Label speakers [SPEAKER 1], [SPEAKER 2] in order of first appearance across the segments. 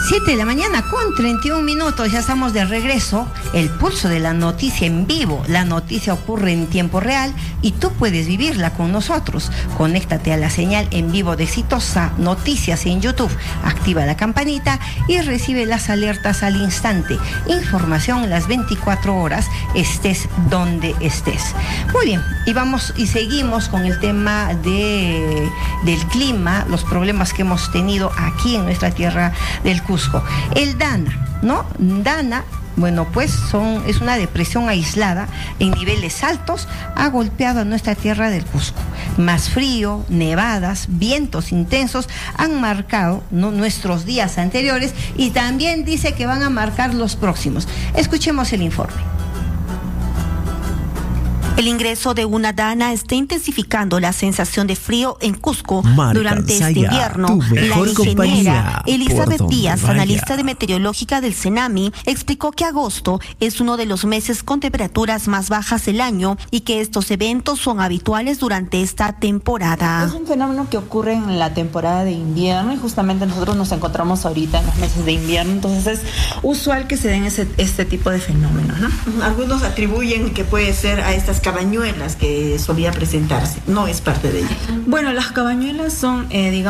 [SPEAKER 1] 7 de la mañana con 31 minutos, ya estamos de regreso. El pulso de la noticia en vivo. La noticia ocurre en tiempo real y tú puedes vivirla con nosotros. Conéctate a la señal en vivo de Exitosa Noticias en YouTube. Activa la campanita y recibe las alertas al instante. Información las 24 horas, estés donde estés. Muy bien, y seguimos con el tema del clima, los problemas que hemos tenido aquí en nuestra tierra del Cusco. El Dana, ¿no? Dana, bueno, pues es una depresión aislada en niveles altos, ha golpeado a nuestra tierra del Cusco. Más frío, nevadas, vientos intensos han marcado, ¿no?, nuestros días anteriores, y también dice que van a marcar los próximos. Escuchemos el informe.
[SPEAKER 2] El ingreso de una dana está intensificando la sensación de frío en Cusco durante este invierno. La ingeniera Elizabeth Díaz, analista de meteorológica del CENAMI, explicó que agosto es uno de los meses con temperaturas más bajas del año y que estos eventos son habituales durante esta temporada.
[SPEAKER 3] Es un fenómeno que ocurre en la temporada de invierno y justamente nosotros nos encontramos ahorita en los meses de invierno, entonces es usual que se den este tipo de fenómenos, ¿no?
[SPEAKER 4] Algunos atribuyen que puede ser a estas cabañuelas que solía presentarse, no es parte de ello.
[SPEAKER 3] Bueno, las cabañuelas son,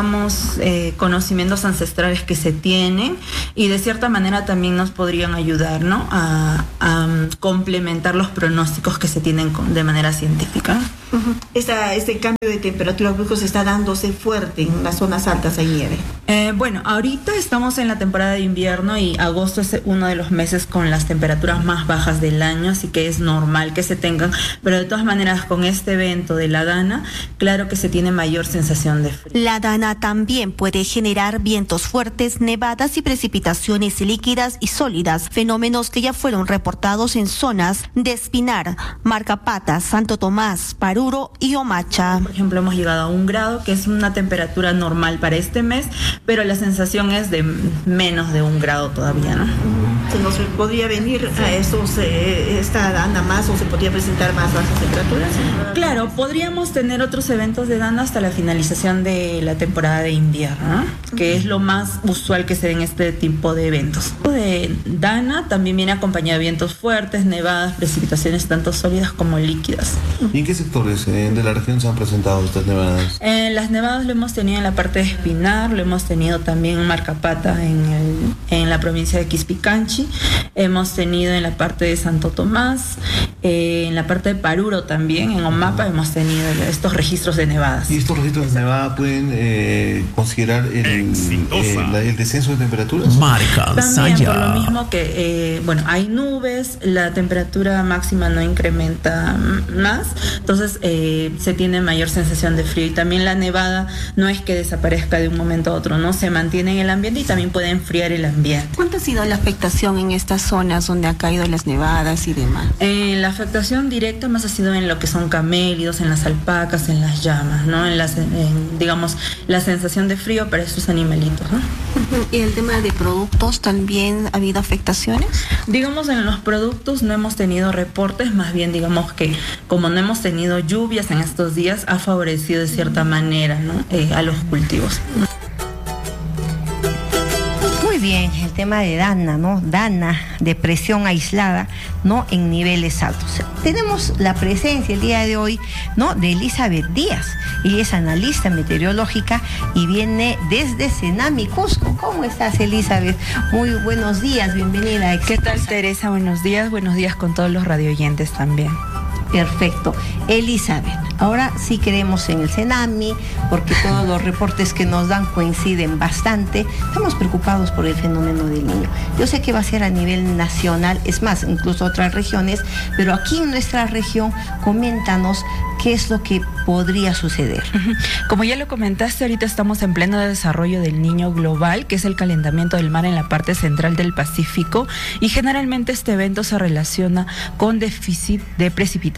[SPEAKER 3] conocimientos ancestrales que se tienen y de cierta manera también nos podrían ayudar, ¿no?, a complementar los pronósticos que se tienen de manera científica.
[SPEAKER 4] Este cambio de temperatura brusco está dándose fuerte en las zonas altas, hay nieve.
[SPEAKER 3] Bueno, ahorita estamos en la temporada de invierno y agosto es uno de los meses con las temperaturas más bajas del año, así que es normal que se tengan, pero de todas maneras con este evento de la dana, claro que se tiene mayor sensación de frío.
[SPEAKER 2] La dana también puede generar vientos fuertes, nevadas y precipitaciones líquidas y sólidas, fenómenos que ya fueron reportados en zonas de Espinar, Marcapata, Santo Tomás, Paruro y Omacha.
[SPEAKER 3] Por ejemplo, hemos llegado a 1 grado, que es una temperatura normal para este mes, pero la sensación es de menos de 1 grado todavía, ¿no?
[SPEAKER 4] ¿Se nos podría venir a esta dana más o se podría presentar más bajas temperaturas?
[SPEAKER 3] Claro, podríamos tener otros eventos de dana hasta la finalización de la temporada de invierno, ¿no?, que es lo más usual que se den este tipo de eventos. De dana también viene acompañado de vientos fuertes, nevadas, precipitaciones tanto sólidas como líquidas.
[SPEAKER 5] ¿Y en qué sectores de la región se han presentado estas nevadas?
[SPEAKER 3] Las nevadas lo hemos tenido en la parte de Espinar, lo hemos tenido también en Marcapata, en la provincia de Quispicanchi, hemos tenido en la parte de Santo Tomás, en la parte de Paruro también, en Omapa hemos tenido estos registros de nevadas.
[SPEAKER 5] ¿Y estos registros de nevada pueden considerar el descenso de temperaturas?
[SPEAKER 3] También por lo mismo que, hay nubes, la temperatura máxima no incrementa más, entonces se tiene mayor sensación de frío, y también la nevada no es que desaparezca de un momento a otro, no, se mantiene en el ambiente y también puede enfriar el ambiente.
[SPEAKER 2] ¿Cuánto ha sido la afectación en estas zonas donde ha caído las nevadas y demás?
[SPEAKER 3] La afectación directa más ha sido en lo que son camélidos, en las alpacas, en las llamas, ¿no? Digamos, la sensación de frío para estos animalitos, ¿no?
[SPEAKER 2] ¿Y el tema de productos también ha habido afectaciones?
[SPEAKER 3] Digamos, en los productos no hemos tenido reportes, más bien digamos que como no hemos tenido lluvias en estos días, ha favorecido de cierta manera, ¿no?, a los cultivos.
[SPEAKER 1] Bien, el tema de dana, ¿no? Dana, depresión aislada, ¿no?, en niveles altos. Tenemos la presencia el día de hoy, ¿no?, de Elizabeth Díaz. Ella es analista meteorológica y viene desde CENAMI Cusco. ¿Cómo estás, Elizabeth? Muy buenos días, bienvenida a Exitosa.
[SPEAKER 3] ¿Qué tal, Teresa? Buenos días con todos los radioyentes también.
[SPEAKER 1] Perfecto. Elizabeth, ahora sí creemos en el CENAMI porque todos los reportes que nos dan coinciden bastante. Estamos preocupados por el fenómeno del Niño. Yo sé que va a ser a nivel nacional, es más, incluso otras regiones, pero aquí en nuestra región, coméntanos qué es lo que podría suceder.
[SPEAKER 3] Como ya lo comentaste, ahorita estamos en pleno desarrollo del Niño global, que es el calentamiento del mar en la parte central del Pacífico, y generalmente este evento se relaciona con déficit de precipitación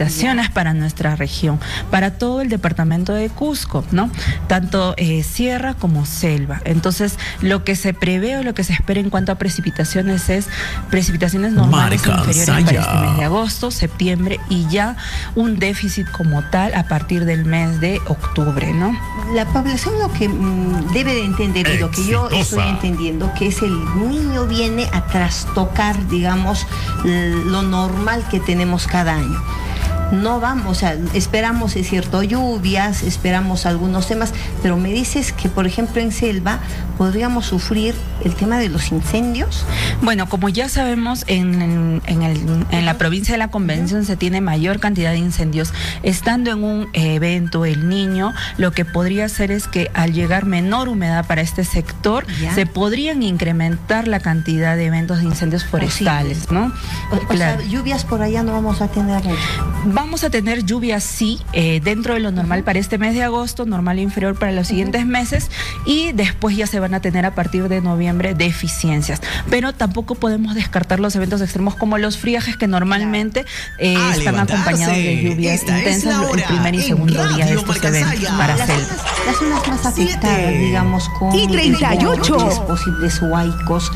[SPEAKER 3] precipitaciones para nuestra región, para todo el departamento de Cusco, ¿no? Tanto sierra como selva. Entonces, lo que se prevé o lo que se espera en cuanto a precipitaciones es precipitaciones normales inferiores para este mes de agosto, septiembre y ya un déficit como tal a partir del mes de octubre, ¿no?
[SPEAKER 1] La población lo que debe de entender y lo que yo estoy entendiendo que es el niño viene a trastocar, digamos, lo normal que tenemos cada año. No vamos, o sea, esperamos, es cierto, lluvias, esperamos algunos temas, pero me dices que, por ejemplo, en selva podríamos sufrir el tema de los incendios.
[SPEAKER 3] Bueno, como ya sabemos, en la provincia de la Convención se tiene mayor cantidad de incendios. Estando en un evento, el niño, lo que podría hacer es que al llegar menor humedad para este sector, se podrían incrementar la cantidad de eventos de incendios forestales, ¿no?
[SPEAKER 1] O sea, lluvias por allá no vamos a tener mucho.
[SPEAKER 3] Vamos a tener lluvias, sí, dentro de lo normal para este mes de agosto, normal e inferior para los siguientes meses, y después ya se van a tener a partir de noviembre deficiencias. Pero tampoco podemos descartar los eventos extremos como los friajes que normalmente están acompañados de lluvias intensas el primer y segundo día de estos eventos para selva.
[SPEAKER 1] Las zonas más afectadas, digamos, con los posibles huaicos,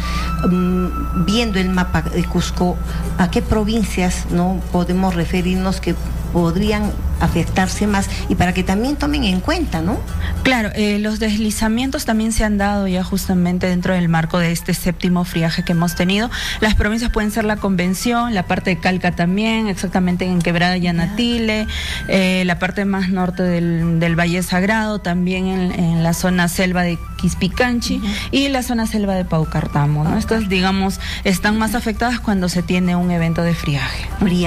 [SPEAKER 1] viendo el mapa de Cusco, ¿a qué provincias no podemos referirnos que podrían afectarse más y para que también tomen en cuenta, ¿no?
[SPEAKER 3] Claro, los deslizamientos también se han dado ya justamente dentro del marco de este séptimo friaje que hemos tenido. Las provincias pueden ser la Convención, la parte de Calca también, exactamente en Quebrada y Anatile, la parte más norte del Valle Sagrado, también en la zona selva de Quispicanchi y la zona selva de Paucartambo, ¿no? Estas, digamos, están más afectadas cuando se tiene un evento de friaje.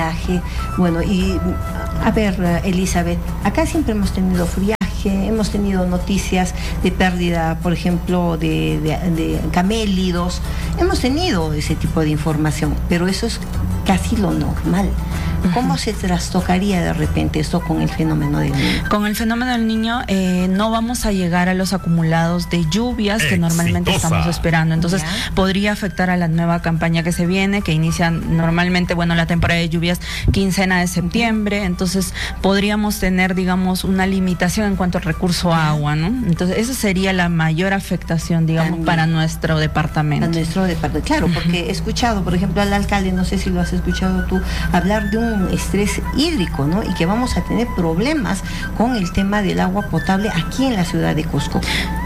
[SPEAKER 1] Bueno, y a ver, Elizabeth, acá siempre hemos tenido friaje, hemos tenido noticias de pérdida, por ejemplo, de camélidos, hemos tenido ese tipo de información, pero eso es casi lo normal. ¿Cómo se trastocaría de repente esto con el fenómeno del niño?
[SPEAKER 3] Con el fenómeno del niño no vamos a llegar a los acumulados de lluvias que normalmente estamos esperando. Entonces podría afectar a la nueva campaña que se viene, que inicia normalmente, bueno, la temporada de lluvias quincena de septiembre. Entonces podríamos tener, digamos, una limitación en cuanto al recurso a agua, ¿no? Entonces esa sería la mayor afectación, digamos, para nuestro departamento.
[SPEAKER 1] Para nuestro departamento, claro, porque he escuchado, por ejemplo, al alcalde, no sé si lo has escuchado tú, hablar de un estrés hídrico, ¿no? Y que vamos a tener problemas con el tema del agua potable aquí en la ciudad de Cusco.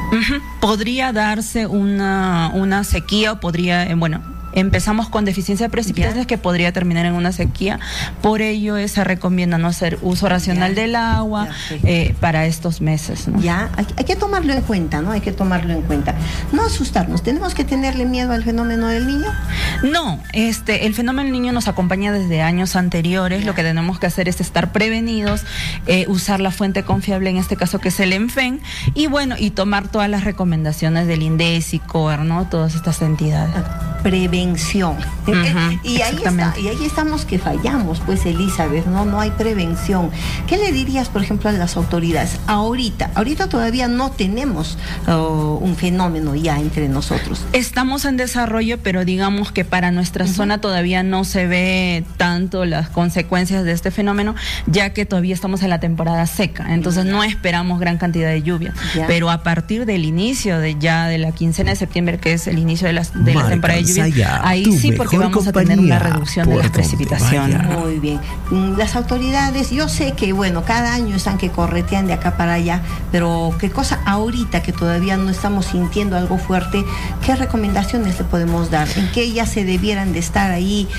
[SPEAKER 3] Podría darse una sequía o podría, empezamos con deficiencia de precipitaciones que podría terminar en una sequía. Por ello se recomienda no hacer uso racional del agua para estos meses, ¿no?
[SPEAKER 1] Hay que tomarlo en cuenta, ¿no? Hay que tomarlo en cuenta. No asustarnos. ¿Tenemos que tenerle miedo al fenómeno del niño?
[SPEAKER 3] No, el fenómeno del niño nos acompaña desde años anteriores. Lo que tenemos que hacer es estar prevenidos, usar la fuente confiable, en este caso que es el ENFEN, y tomar todas las recomendaciones del INDES y COER, ¿no? Todas estas entidades.
[SPEAKER 1] Prevención. Y ahí estamos que fallamos, pues, Elizabeth, no hay prevención. ¿Qué le dirías, por ejemplo, a las autoridades? Ahorita todavía no tenemos un fenómeno ya entre nosotros.
[SPEAKER 3] Estamos en desarrollo, pero digamos que para nuestra zona todavía no se ve tanto las consecuencias de este fenómeno, ya que todavía estamos en la temporada seca, entonces no esperamos gran cantidad de lluvia. Pero a partir del inicio de la quincena de septiembre, que es el inicio de la temporada de lluvia, ahí sí, porque vamos a tener una reducción de las precipitaciones.
[SPEAKER 1] Muy bien. Las autoridades, yo sé que, cada año están que corretean de acá para allá, pero qué cosa ahorita que todavía no estamos sintiendo algo fuerte, ¿qué recomendaciones le podemos dar? ¿En qué ya se debieran de estar ahí,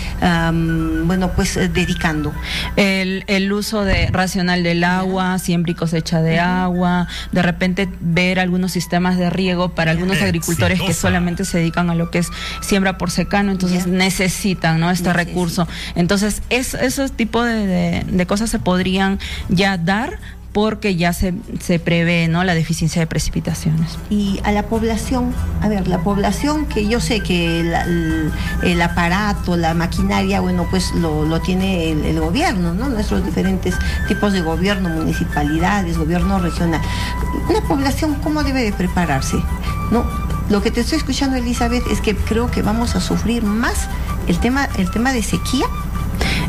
[SPEAKER 1] dedicando?
[SPEAKER 3] El uso racional del agua, siembra y cosecha de agua, de repente ver algunos sistemas de riego para algunos agricultores que solamente se dedican a lo que es siembra por secano, entonces necesitan, ¿no?, este recurso. Entonces esos tipos de cosas se podrían ya dar porque ya se prevé, ¿no?, la deficiencia de precipitaciones.
[SPEAKER 1] Y a la población, la población que yo sé que el aparato, la maquinaria, lo tiene el gobierno, ¿no?, nuestros diferentes tipos de gobierno, municipalidades, gobierno regional. Una población, ¿cómo debe de prepararse? ¿No? Lo que te estoy escuchando, Elizabeth, es que creo que vamos a sufrir más el tema de sequía.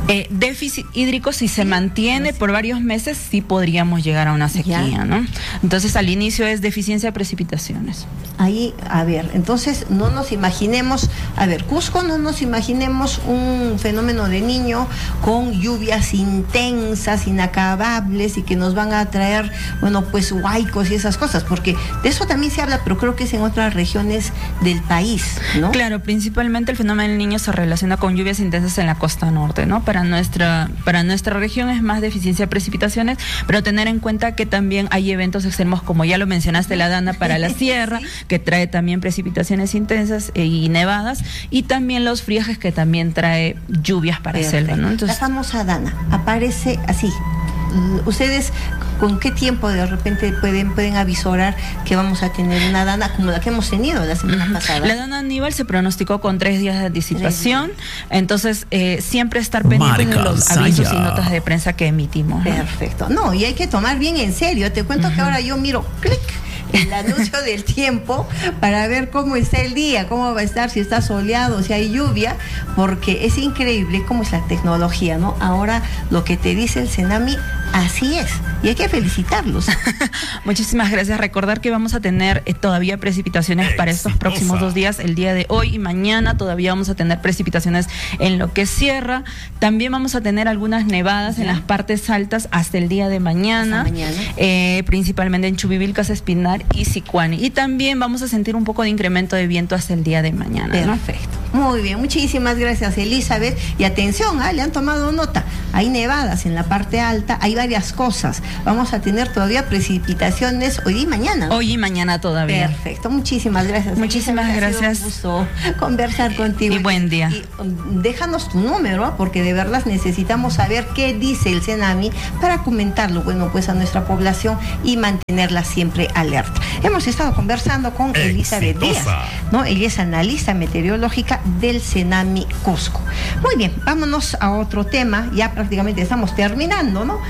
[SPEAKER 3] Déficit hídrico, si se mantiene por varios meses, sí podríamos llegar a una sequía, ¿no? Entonces, al inicio es deficiencia de precipitaciones.
[SPEAKER 1] Ahí, a ver, entonces no nos imaginemos, Cusco, no nos imaginemos un fenómeno de Niño con lluvias intensas, inacabables y que nos van a traer, huaicos y esas cosas, porque de eso también se habla, pero creo que es en otras regiones del país, ¿no?
[SPEAKER 3] Claro, principalmente el fenómeno del Niño se relaciona con lluvias intensas en la costa norte, ¿no? Para nuestra región es más deficiencia de precipitaciones, pero tener en cuenta que también hay eventos extremos, como ya lo mencionaste, la Dana para la sierra, que trae también precipitaciones intensas y nevadas, y también los friajes, que también trae lluvias para selva, ¿no? Entonces,
[SPEAKER 1] la famosa Dana aparece así. ¿Ustedes con qué tiempo de repente pueden avisorar que vamos a tener una Dana como la que hemos tenido la semana pasada?
[SPEAKER 3] La Dana Aníbal se pronosticó con 3 días de anticipación, entonces siempre estar pendientes de los avisos y notas de prensa que emitimos, ¿no?
[SPEAKER 1] Perfecto. No, y hay que tomar bien en serio. Te cuento que ahora yo miro, clic, el anuncio del tiempo para ver cómo está el día, cómo va a estar, si está soleado, si hay lluvia, porque es increíble cómo es la tecnología, ¿no? Ahora lo que te dice el Cenami, así es, y hay que felicitarlos.
[SPEAKER 3] Muchísimas gracias. Recordar que vamos a tener todavía precipitaciones para estos próximos 2 días, el día de hoy y mañana todavía vamos a tener precipitaciones en lo que es sierra. También vamos a tener algunas nevadas en las partes altas hasta el día de mañana, principalmente en Chubivilcas, Espinar y Sicuani. Y también vamos a sentir un poco de incremento de viento hasta el día de mañana.
[SPEAKER 1] Perfecto. Muy bien, muchísimas gracias, Elizabeth. Y atención, le han tomado nota. Hay nevadas en la parte alta, hay varias cosas. Vamos a tener todavía precipitaciones hoy y mañana.
[SPEAKER 3] Hoy y mañana todavía.
[SPEAKER 1] Perfecto, muchísimas gracias.
[SPEAKER 3] Muchísimas gracias.
[SPEAKER 1] Un gusto conversar contigo.
[SPEAKER 3] Y buen día.
[SPEAKER 1] Y déjanos tu número, porque de verdad necesitamos saber qué dice el Cenami para comentarlo, a nuestra población y mantenerla siempre alerta. Hemos estado conversando con Elizabeth Díaz, ¿no? Ella es analista meteorológica del Cenami Cusco. Muy bien, vámonos a otro tema. Ya prácticamente estamos terminando, ¿no?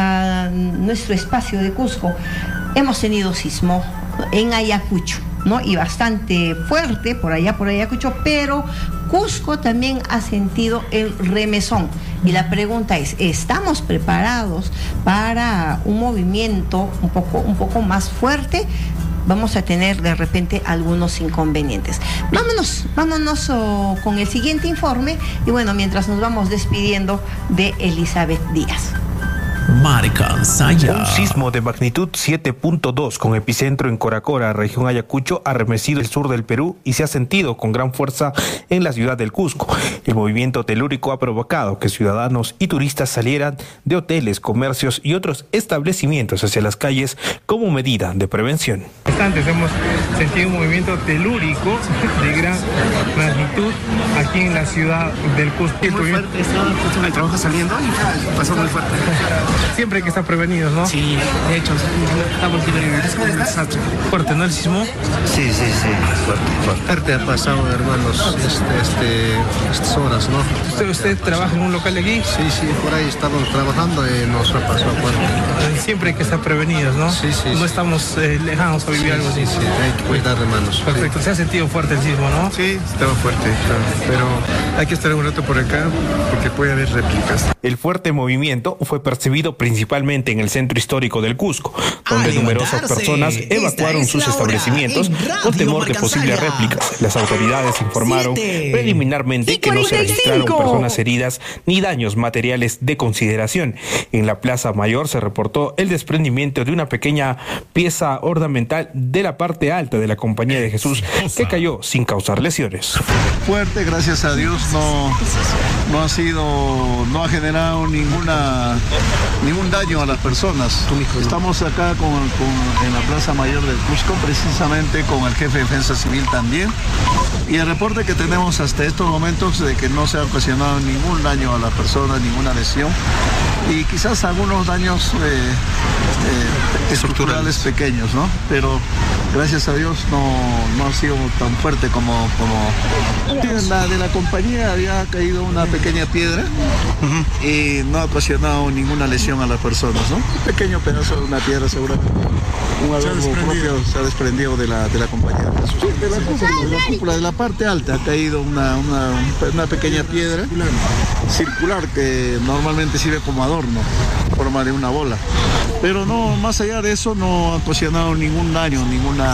[SPEAKER 1] Nuestro espacio de Cusco. Hemos tenido sismo en Ayacucho, ¿no? Y bastante fuerte por Ayacucho, pero Cusco también ha sentido el remesón. Y la pregunta es, ¿estamos preparados para un movimiento un poco más fuerte? Vamos a tener de repente algunos inconvenientes. Vámonos con el siguiente informe y mientras nos vamos despidiendo de Elizabeth Díaz.
[SPEAKER 6] Marca Saya.
[SPEAKER 7] Un sismo de magnitud 7.2 con epicentro en Coracora, región Ayacucho, ha arremetido el sur del Perú y se ha sentido con gran fuerza en la ciudad del Cusco. El movimiento telúrico ha provocado que ciudadanos y turistas salieran de hoteles, comercios y otros establecimientos hacia las calles como medida de prevención.
[SPEAKER 8] Hemos sentido un movimiento telúrico de gran magnitud aquí en la ciudad del Cusco.
[SPEAKER 9] Muy fuerte, el trabajo saliendo y pasó muy fuerte.
[SPEAKER 8] Siempre hay que estar prevenidos, ¿no?
[SPEAKER 9] Sí, de hecho, estamos un desastre.
[SPEAKER 8] Fuerte, ¿no? El sismo.
[SPEAKER 9] Sí, fuerte ha pasado, hermanos, estas horas, ¿no?
[SPEAKER 8] ¿Usted trabaja en un local de aquí?
[SPEAKER 9] Sí, por ahí estamos trabajando y nos ha pasado fuerte.
[SPEAKER 8] Siempre hay que estar prevenidos, ¿no?
[SPEAKER 9] Sí.
[SPEAKER 8] No estamos lejanos a vivir algo así.
[SPEAKER 9] Sí, hay que cuidar, hermanos.
[SPEAKER 8] Perfecto, se ha sentido fuerte el sismo, ¿no?
[SPEAKER 9] Sí, estaba fuerte, pero hay que estar un rato por acá porque puede haber réplicas.
[SPEAKER 7] El fuerte movimiento fue percibido principalmente en el centro histórico del Cusco, donde numerosas personas evacuaron sus establecimientos por temor de posibles réplicas. Las autoridades informaron preliminarmente que no se registraron personas heridas ni daños materiales de consideración. En la Plaza Mayor se reportó el desprendimiento de una pequeña pieza ornamental de la parte alta de la Compañía de Jesús que cayó sin causar lesiones.
[SPEAKER 10] Fuerte, gracias a Dios, no ha generado ningún daño a las personas. Estamos acá en la Plaza Mayor del Cusco, precisamente con el jefe de Defensa Civil también, y el reporte que tenemos hasta estos momentos de que no se ha ocasionado ningún daño a las personas, ninguna lesión, y quizás algunos daños estructurales pequeños, ¿no? Pero Gracias a Dios no ha sido tan fuerte como de la compañía. Había caído una pequeña piedra y no ha ocasionado ninguna lesión a las personas, ¿no? Un pequeño pedazo de una piedra seguramente. Un adorno propio se ha desprendido de la compañía. De la cúpula, de la parte alta ha caído una pequeña piedra circular que normalmente sirve como adorno, en forma de una bola. Pero no, más allá de eso no ha ocasionado ningún daño, ninguna